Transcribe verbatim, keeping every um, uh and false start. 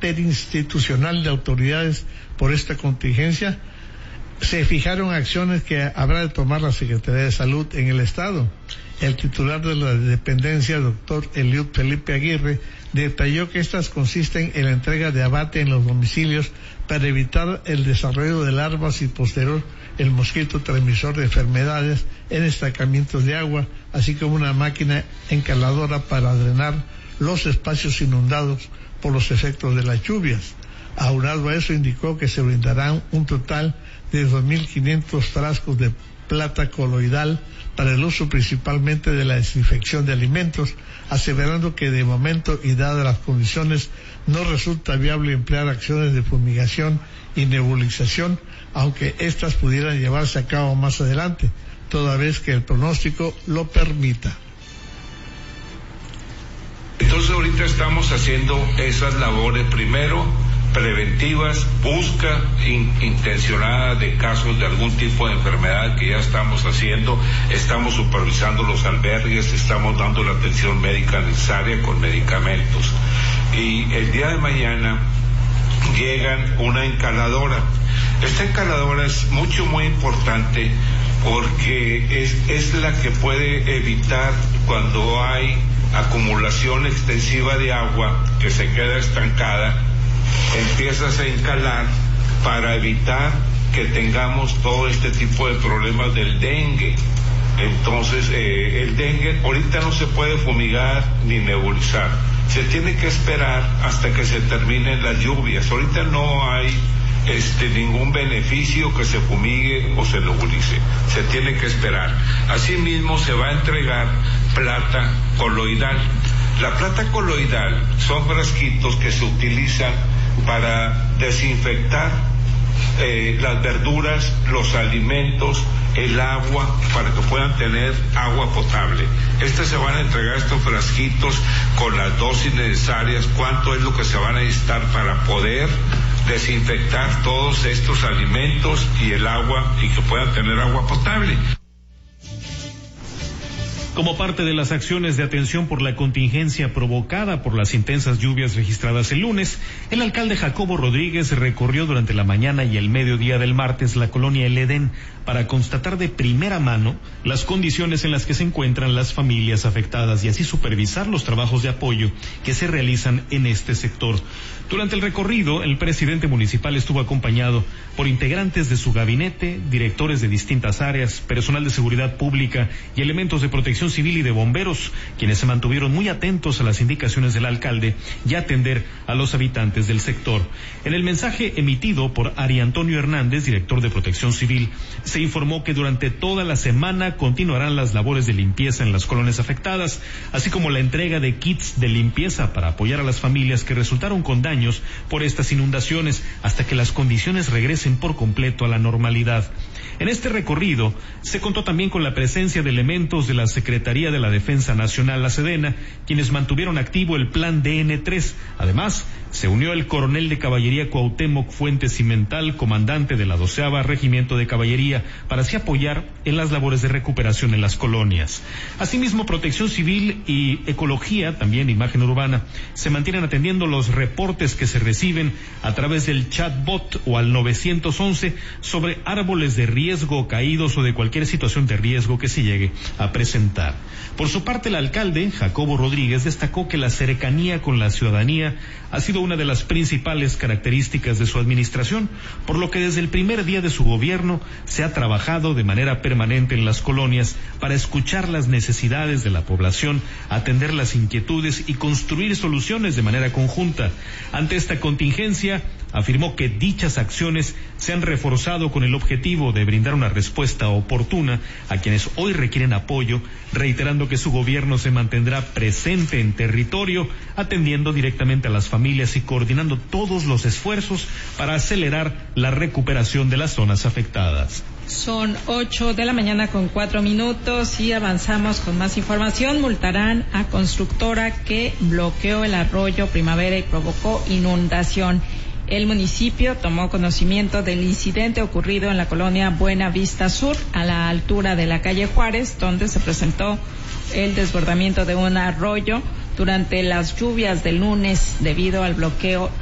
interinstitucional de autoridades por esta contingencia, se fijaron acciones que habrá de tomar la Secretaría de Salud en el Estado. El titular de la dependencia, doctor Eliud Felipe Aguirre, detalló que estas consisten en la entrega de abate en los domicilios para evitar el desarrollo de larvas y posterior el mosquito transmisor de enfermedades en estancamientos de agua, así como una máquina encaladora para drenar los espacios inundados por los efectos de las lluvias. Aunado a eso, indicó que se brindarán un total de dos mil quinientos frascos de plata coloidal para el uso principalmente de la desinfección de alimentos, aseverando que de momento y dadas las condiciones no resulta viable emplear acciones de fumigación y nebulización, aunque éstas pudieran llevarse a cabo más adelante, toda vez que el pronóstico lo permita. Entonces ahorita estamos haciendo esas labores primero preventivas, busca in, intencionada de casos de algún tipo de enfermedad que ya estamos haciendo, estamos supervisando los albergues, estamos dando la atención médica necesaria con medicamentos. Y el día de mañana llegan una encaladora. Esta encaladora es mucho, muy importante porque es, es la que puede evitar cuando hay acumulación extensiva de agua que se queda estancada, empiezas a encalar para evitar que tengamos todo este tipo de problemas del dengue. Entonces, eh, el dengue ahorita no se puede fumigar ni nebulizar. Se tiene que esperar hasta que se terminen las lluvias. Ahorita no hay este ningún beneficio que se fumigue o se nebulice. Se tiene que esperar. Asimismo, se va a entregar plata coloidal. La plata coloidal son frasquitos que se utilizan para desinfectar eh, las verduras, los alimentos, el agua, para que puedan tener agua potable. Estas se van a entregar estos frasquitos con las dosis necesarias, cuánto es lo que se van a necesitar para poder desinfectar todos estos alimentos y el agua y que puedan tener agua potable. Como parte de las acciones de atención por la contingencia provocada por las intensas lluvias registradas el lunes, el alcalde Jacobo Rodríguez recorrió durante la mañana y el mediodía del martes la colonia El Edén para constatar de primera mano las condiciones en las que se encuentran las familias afectadas y así supervisar los trabajos de apoyo que se realizan en este sector. Durante el recorrido, el presidente municipal estuvo acompañado por integrantes de su gabinete, directores de distintas áreas, personal de seguridad pública y elementos de protección civil y de bomberos, quienes se mantuvieron muy atentos a las indicaciones del alcalde y a atender a los habitantes del sector. En el mensaje emitido por Ari Antonio Hernández, director de protección civil, se informó que durante toda la semana continuarán las labores de limpieza en las colonias afectadas, así como la entrega de kits de limpieza para apoyar a las familias que resultaron con daños por estas inundaciones hasta que las condiciones regresen por completo a la normalidad. En este recorrido se contó también con la presencia de elementos de la Secretaría de la Defensa Nacional, la Sedena, quienes mantuvieron activo el plan D N tres. Además, se unió el coronel de caballería Cuauhtémoc Fuentes Cimental, comandante de la doceava Regimiento de Caballería, para así apoyar en las labores de recuperación en las colonias. Asimismo, Protección Civil y Ecología, también Imagen Urbana, se mantienen atendiendo los reportes que se reciben a través del chatbot o al nueve once sobre árboles de riesgo caídos o de cualquier situación de riesgo que se llegue a presentar. Por su parte, el alcalde, Jacobo Rodríguez, destacó que la cercanía con la ciudadanía ha sido una de las principales características de su administración, por lo que desde el primer día de su gobierno se ha trabajado de manera permanente en las colonias para escuchar las necesidades de la población, atender las inquietudes y construir soluciones de manera conjunta. Ante esta contingencia, afirmó que dichas acciones se han reforzado con el objetivo de brindar una respuesta oportuna a quienes hoy requieren apoyo, reiterando que su gobierno se mantendrá presente en territorio, atendiendo directamente a las familias y coordinando todos los esfuerzos para acelerar la recuperación de las zonas afectadas. Son ocho de la mañana con cuatro minutos y avanzamos con más información. Multarán a constructora que bloqueó el arroyo Primavera y provocó inundación. El municipio tomó conocimiento del incidente ocurrido en la colonia Buena Vista Sur, a la altura de la calle Juárez, donde se presentó el desbordamiento de un arroyo durante las lluvias del lunes debido al bloqueo